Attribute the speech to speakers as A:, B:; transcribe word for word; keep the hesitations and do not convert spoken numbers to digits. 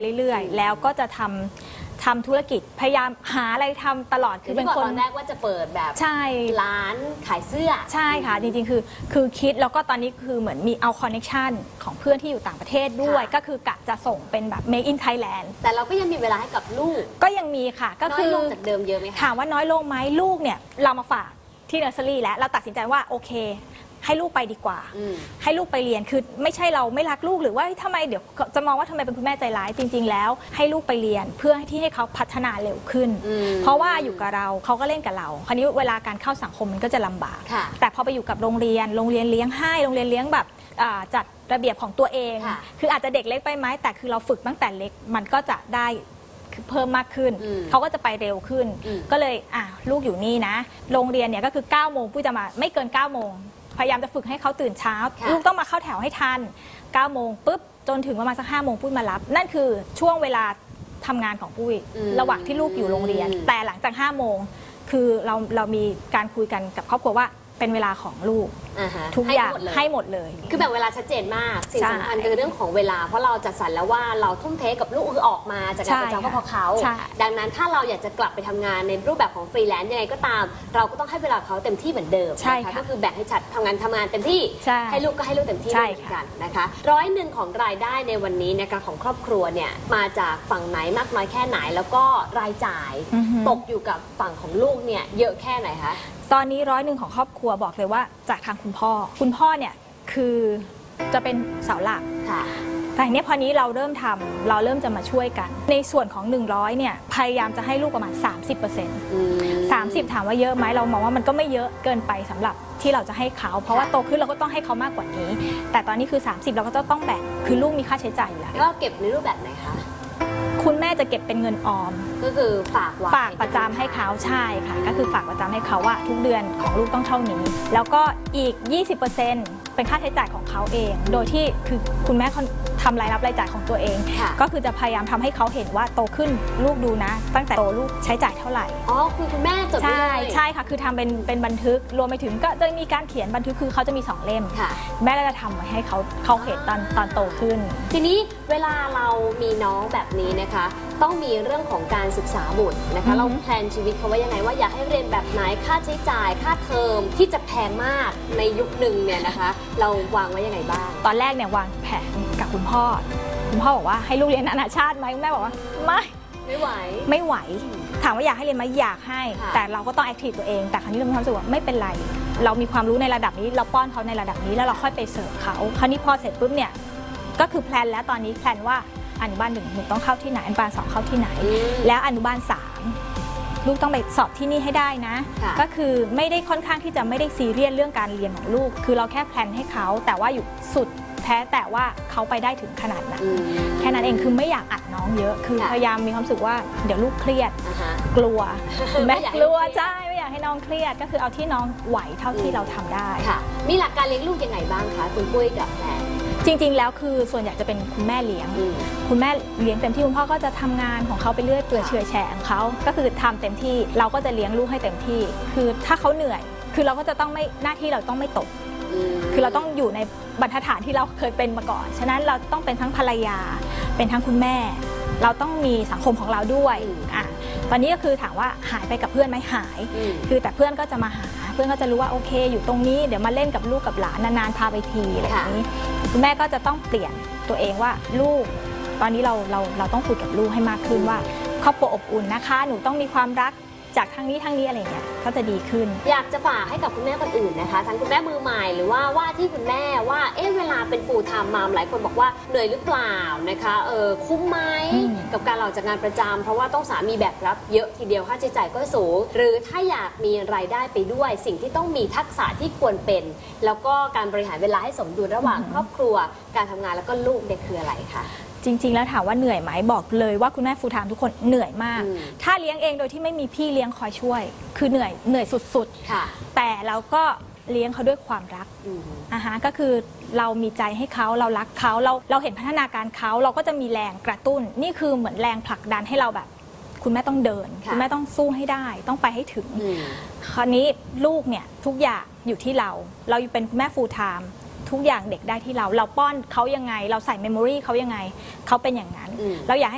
A: เรื่อยๆแล้วก็จะทำทำธุรกิจพยายามหาอะไรทำตลอด
B: คือเป็นคนตอนแรกว่าจะเปิดแบบ
A: ใช่
B: ร้านขายเสื้อ
A: ใช่ค่ะจริงๆคือคือคิดแล้วก็ตอนนี้คือเหมือนมีเอาคอนเนคชันของเพื่อนที่อยู่ต่างประเทศด้วยก็คือกะจะส่งเป็นแบบ Make in Thailand
B: แต่เราก็ยังมีเวลาให้กับลูก
A: ก็ยังมีค่ะก็คือ
B: น้อยลงจากเดิมเยอะไหมคะ
A: ถามว่าน้อยลงไหมลูกเนี่ยเรามาฝากที่เนอร์เซอรี่แล้วเราตัดสินใจว่าโอเคให้ลูกไปดีกว่าให้ลูกไปเรียนคือไม่ใช่เราไม่รักลูกหรือว่าทำไมเดี๋ยวจะมองว่าทำไมเป็นคุณแม่ใจร้ายจริงๆแล้วให้ลูกไปเรียนเพื่อที่ให้เขาพัฒนาเร็วขึ้นเพราะว่าอยู่กับเราเขาก็เล่นกับเราคราวนี้เวลาการเข้าสังคมมันก็จะลำบากแต่พอไปอยู่กับโรงเรียนโรงเรียนเลี้ยงให้โรงเรียนเลี้ยงแบบจัดระเบียบของตัวเองคืออาจจะเด็กเล็กไปไหมแต่คือเราฝึกตั้งแต่เล็กมันก็จะได้เพิ่มมากขึ้นเขาก็จะไปเร็วขึ้นก็เลยอ่ะลูกอยู่นี่นะโรงเรียนเนี่ยก็คือเก้าโมงปุ้ยจะมาไม่เกินเก้าโมงพยายามจะฝึกให้เขาตื่นเช้าลูกต้องมาเข้าแถวให้ทันเก้าโมงปุ๊บจนถึงประมาณสักห้าโมงปุ้ยมารับนั่นคือช่วงเวลาทำงานของปุ้ยระหว่างที่ลูกอยู่โรงเรียนแต่หลังจากห้าโมงคือเราเรามีการคุยกันกับครอบครัวว่าเป็นเวลาของลูกทุกอย่างให้หมดเลย
B: คือแบ่งเวลาชัดเจนมากสิ่งสำคัญคือเรื่องของเวลาเพราะเราจัดสรรแล้วว่าเราทุ่มเทกับลูกคือออกมาจากงานประจำก็เพราะเขาดังนั้นถ้าเราอยากจะกลับไปทำงานในรูปแบบของฟรีแลนซ์ยังไงก็ตามเราก็ต้องให้เวลาเขาเต็มที่เหมือนเดิมนะคะก็คือแบ่งให้ชัดทำงานทำงานเต็มที่ให้ลูกก็ให้ลูกเต็มที่เหมือนกันนะคะร้อยหนึ่งของรายได้ในวันนี้นะคะของครอบครัวเนี่ยมาจากฝั่งไหนมากน้อยแค่ไหนแล้วก็รายจ่ายตกอยู่กับฝั่งของลูกเนี่ยเยอะแค่ไหนคะ
A: ตอนนี้ร้อยหนึ่งของครอบครัวบอกเลยว่าจากทางคุณพ่อคุณพ่อเนี่ยคือจะเป็นเสาหลักแต่เนี้ยพอนี้เราเริ่มทำเราเริ่มจะมาช่วยกันในส่วนของหนึ่งร้อยเนี่ยพยายามจะให้ลูกประมาณ สามสิบเปอร์เซ็นต์ สามสิบถามว่าเยอะไหมเรามองว่ามันก็ไม่เยอะเกินไปสำหรับที่เราจะให้เขาเพราะว่าโตขึ้นเราก็ต้องให้เขามากกว่านี้แต่ตอนนี้คือสามสิบเราก็จะต้องแบ่งคือลูกมีค่าใช้จ่ายอยู่แล้ว
B: แล้วเก็บในรูปแบบไหนคะ
A: คุณแม่จะเก็บเป็นเงินออม
B: ก็คือฝากไว้
A: ฝากประจำให้เขาใช่ค่ะก็คือฝากประจำให้เขาว่าทุกเดือนของลูกต้องเท่านี้แล้วก็อีก ยี่สิบเปอร์เซ็นต์ เป็นค่าใช้จ่ายของเขาเองโดยที่คือคุณแม่ทำรายรับรายจ่ายของตัวเองก็คือจะพยายามทำให้เขาเห็นว่าโตขึ้นลูกดูนะตั้งแต่โตลูกใช้จ่ายเท่าไหร่
B: อ๋อคือคุณแม่จดไว้เลย
A: ใช่ใช่ค่ะคือทำเป็นเป็นบันทึกรวมไปถึงก็จะมีการเขียนบันทึกคือเขาจะมีสองเล่มแม่ก็จะทำไว้ให้เขาเขาเห็นตอนตอนโตขึ้น
B: ทีนี้เวลาเรามีน้องแบบนี้นะคะต้องมีเรื่องของการศึกษาบุตรนะคะเราแพลนชีวิตเขาไว้ยังไงว่าอยากให้เรียนแบบไหนค่าใช้จ่ายค่าเทอมที่จะแพงมากในยุคหนึ่งเนี่ยนะคะเราวางไว้ยังไงบ้าง
A: ตอนแรกเนี่ยวางแผนกับคุณพ่อคุณพ่อบอกว่าให้ลูกเรียนนานาชาติไหมคุณแม่บอกว่าไม่
B: ไม่ไหว
A: ไม่ไหวถามว่าอยากให้เรียนไหมอยากให้แต่เราก็ต้องแอคทีฟตัวเองแต่ครั้งนี้เรามีความรู้สึกว่าไม่เป็นไรเรามีความรู้ในระดับนี้เราป้อนเขาในระดับนี้แล้วเราค่อยไปเสริมเขาคราวนี้พอเสร็จปุ๊บเนี่ยก็คือแพลนแล้วตอนนี้แพลนว่าอนุบาลหนึ่งหนูต้องเข้าที่ไหนอนุบาลสองเข้าที่ไหนแล้วอนุบาลสามลูกต้องไปสอบที่นี่ให้ได้นะก็คือไม่ได้ค่อนข้างที่จะไม่ได้ซีเรียสเรื่องการเรียนของลูกคือเราแค่แพลนให้เขาแต่ว่าอยู่สุดแท้แต่ว่าเขาไปได้ถึงขนาดนั้นแค่นั้นเองคือไม่อยากอัดน้องเยอะคือพยายามมีความรู้สึกว่าเดี๋ยวลูกเครียดกลัวแม่กลัวใช่ไม่อยากให้น้องเครียดก็คือเอาที่น้องไหวเท่าที่เราทำได้
B: มีหลักการเลี้ยงลูกยังไงบ้างคะคุณปุ้ยกับแพน
A: จริงๆแล้วคือส่วนใหญ่จะเป็นคุณแม่เลี้ยงคุณแม่เลี้ยงเต็มที่คุณพ่อก็จะทำงานของเขาไปเรื่อยเปื่อยเฉื่อยแฉของเขาก็คือทำเต็มที่เราก็จะเลี้ยงลูกให้เต็มที่คือถ้าเขาเหนื่อยคือเราก็จะต้องไม่หน้าที่เราต้องไม่ตกคือเราต้องอยู่ในบรรทัดฐานที่เราเคยเป็นมาก่อนฉะนั้นเราต้องเป็นทั้งภรรยาเป็นทั้งคุณแม่เราต้องมีสังคมของเราด้วยอ่ะตอนนี้ก็คือถามว่าหายไปกับเพื่อนไหมหายคือแต่เพื่อนก็จะมาหาเพื่อนก็จะรู้ว่าโอเคอยู่ตรงนี้เดี๋ยวมาเล่นกับลูกกับหลานนานๆพาไปทีอะไรอย่างนี้คุณแม่ก็จะต้องเปลี่ยนตัวเองว่าลูกตอนนี้เราเราเราต้องคุยกับลูกให้มากขึ้นว่าครอบครัวอบอุ่นนะคะหนูต้องมีความรักจากทางนี้ทางนี้อะไรเงี้ยก็จะดีขึ้น
B: อยากจะฝากให้กับคุณแม่คนอื่นนะคะทั้งคุณแม่มือใหม่หรือว่าว่าที่คุณแม่ว่าเอ๊ะเวลาเป็นฟูลไทม์มามหลายคนบอกว่าเหนื่อยหรือเปล่านะคะเออคุ้มไหมกับการออกจากงานประจำเพราะว่าต้องสามีแบกรับเยอะทีเดียวค่าใช้จ่ายก็สูงหรือถ้าอยากมีรายได้ไปด้วยสิ่งที่ต้องมีทักษะที่ควรเป็นแล้วก็การบริหารเวลาให้สมดุลระหว่างครอบครัวการทำงานแล้วก็ลูกเนี่ยคืออะไรคะ
A: จริงๆแล้วถามว่าเหนื่อยไหมบอกเลยว่าคุณแม่ฟูลไทม์ทุกคนเหนื่อยมากถ้าเลี้ยงเองโดยที่ไม่มีพี่เลี้ยงคอยช่วยคือเหนื่อยเหนื่อยสุดๆแต่เราก็เลี้ยงเขาด้วยความรักอ่ะฮะก็คือเรามีใจให้เขาเรารักเขาเราเราเห็นพัฒนาการเขาเราก็จะมีแรงกระตุ้นนี่คือเหมือนแรงผลักดันให้เราแบบคุณแม่ต้องเดินคุณแม่ต้องสู้ให้ได้ต้องไปให้ถึงคราวนี้ลูกเนี่ยทุกอย่างอยู่ที่เราเราเป็นคุณแม่ฟูลไทม์ทุกอย่างเด็กได้ที่เราเราป้อนเขายังไงเราใส่เมมโมรีเขายังไงเขาเป็นอย่างนั้นเราอยากให้